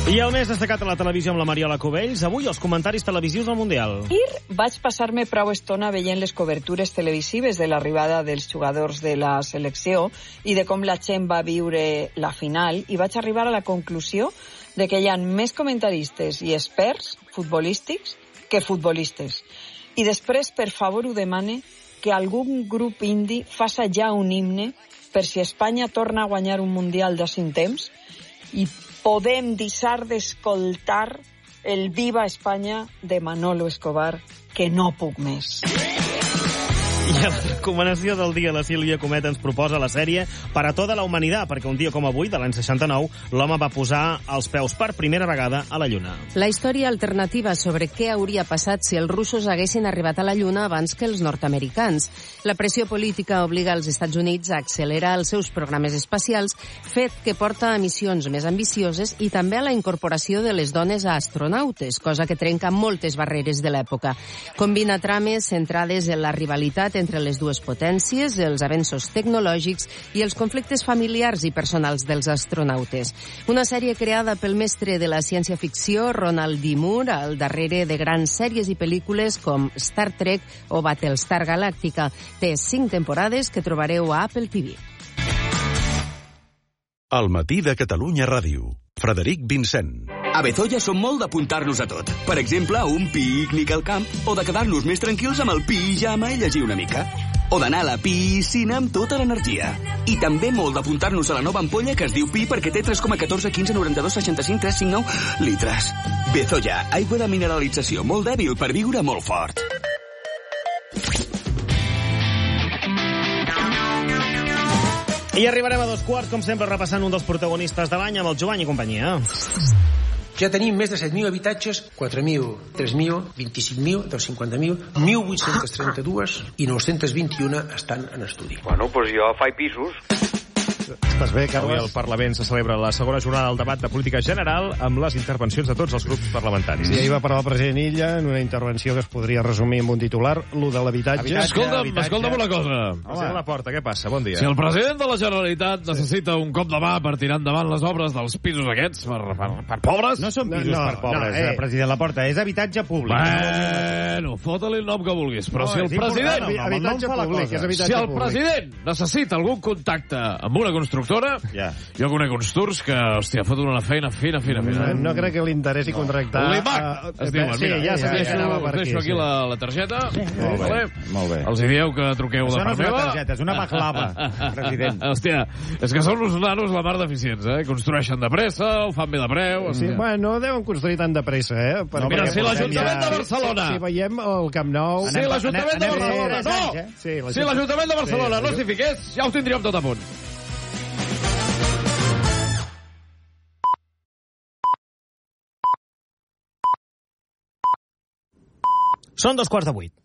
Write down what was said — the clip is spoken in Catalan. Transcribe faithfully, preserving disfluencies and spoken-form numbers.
I el més destacat a la televisió amb la Mariola Cubells. Avui els comentaris televisius del Mundial. Ahir vaig passar-me prou estona veient les cobertures televisives de l'arribada dels jugadors de la selecció i de com la gent va viure la final, i vaig arribar a la conclusió de que hi ha més comentaristes i experts futbolístics que futbolistes. I després, per favor, ho demane que algun grup indi faça ja un himne per si Espanya torna a guanyar un Mundial de cinc temps i podem deixar d'escoltar el Viva Espanya de Manolo Escobar, que no puc més. I a la recomanació del dia, la Sílvia Comet ens proposa la sèrie Para toda la humanitat, perquè un dia com avui, de l'any seixanta-nou, l'home va posar els peus per primera vegada a la Lluna. La història alternativa sobre què hauria passat si els russos haguessin arribat a la Lluna abans que els nord-americans. La pressió política obliga els Estats Units a accelerar els seus programes espacials, fet que porta a missions més ambicioses i també a la incorporació de les dones a astronautes, cosa que trenca moltes barreres de l'època. Combina trames centrades en la rivalitat entre les dues potències, els avenços tecnològics i els conflictes familiars i personals dels astronautes. Una sèrie creada pel mestre de la ciència-ficció, Ronald D. Moore, al darrere de grans sèries i pel·lícules com Star Trek o Battlestar Galàctica. Té cinc temporades que trobareu a Apple T V. Al matí de Catalunya Ràdio. Frederic Vincent. A Bezoya som molt d'apuntar-nos a tot. Per exemple, a un pícnic al camp, o de quedar-nos més tranquils amb el pijama i llegir una mica. O d'anar a la piscina amb tota l'energia. I també molt d'apuntar-nos a la nova ampolla que es diu Pi perquè té tres coma catorze quinze noranta dos seixanta cinc tres cinc nou litres. Bezoya, aigua de mineralització molt dèbil per viure molt fort. I arribarem a dos quarts, com sempre, repassant un dels protagonistes de l'any amb el Jovany i companyia. Ja tenim més de set mil habitatges, quatre mil, tres mil, vint-i-cinc mil, dos cents i cinquanta mil, mil vuit-cents trenta-dos i nou-cents vint-i-un estan en estudi. Bueno, doncs jo faig pisos. Estàs bé, Carles? Avui al Parlament se celebra la segona jornada del debat de política general amb les intervencions de tots els grups parlamentaris. Sí, ahir va parlar el president Illa en una intervenció que es podria resumir amb un titular, lo de l'habitatge. Escolta'm, escolta'm una cosa. Home, a la porta, què passa? Bon dia. Si el president de la Generalitat necessita un cop de mà per tirar endavant les obres dels pisos aquests per, per, per pobres... No són pisos no, per pobres, no, eh, president Laporta, és habitatge públic. Bueno, fota-li el nom que vulguis, però no, si el president... No, habitatge públic, és habitatge si el públic. president necessita algun contacte amb una constructora, ja. Jo conec uns turcs que, hòstia, foten una feina fina, fina, fina. No, no crec que li interessi no. contractar... L'Imac, es diuen, sí, mira, ja us deixo, ja, us deixo aquí sí. la, la targeta. Sí. Molt, bé, molt bé. Els hi dieu que truqueu Això de part meva. Això no és una targeta, és una baklava, president. Hòstia, és que són uns nanos la mar d'eficients, eh? Construeixen de pressa, ho fan bé de preu... Sí, hòstia. Bueno, no deuen construir tant de pressa, eh? No, mira, si l'Ajuntament ja... de Barcelona... Si, si veiem el Camp Nou... Si l'Ajuntament de Barcelona... No! Si l'Ajuntament de Barcelona no s'hi fiqués, ja ho tindríem tot a punt. Són dos quarts de vuit.